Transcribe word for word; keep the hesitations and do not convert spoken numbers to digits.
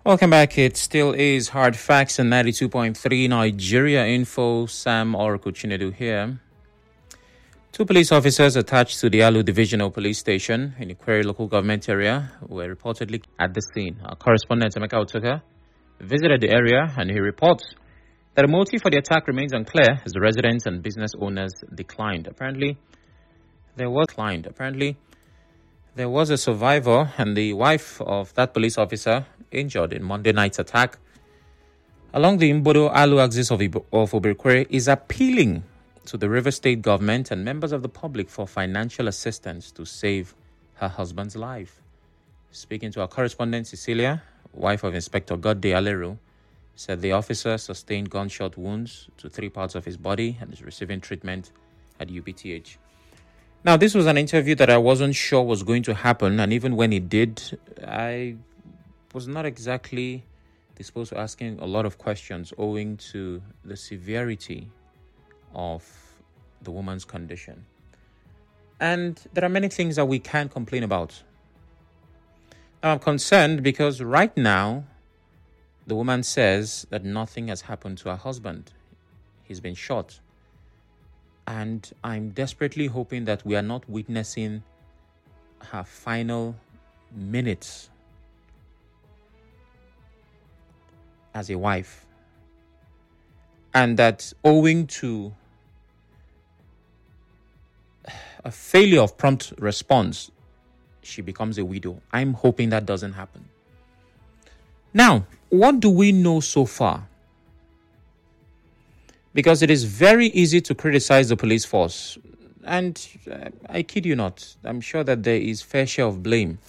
Welcome back. It still is Hard Facts and ninety-two point three Nigeria Info. Sam Orakuchinedu here. Two police officers attached to the Alu Divisional Police Station in the Kweri local government area were reportedly at the scene. Our correspondent Emeka Otuka visited the area and he reports that the motive for the attack remains unclear as the residents and business owners declined. Apparently, there was declined. Apparently, there was a survivor and the wife of that police officer injured in Monday night's attack along the Imbodo Alu axis of, Ibo- of Obirkwere is appealing to the River State government and members of the public for financial assistance to save her husband's life. Speaking to our correspondent Cecilia, wife of Inspector Godde Aleru, said the officer sustained gunshot wounds to three parts of his body and is receiving treatment at U B T H. Now, this was an interview that I wasn't sure was going to happen, and even when it did, I was not exactly disposed to asking a lot of questions owing to the severity of the woman's condition. And there are many things that we can complain about. Now, I'm concerned because right now, the woman says that nothing has happened to her husband. He's been shot. And I'm desperately hoping that we are not witnessing her final minutes as a wife. And that owing to a failure of prompt response, she becomes a widow. I'm hoping that doesn't happen. Now, what do we know so far? Because it is very easy to criticize the police force. And uh, I kid you not, I'm sure that there is fair share of blame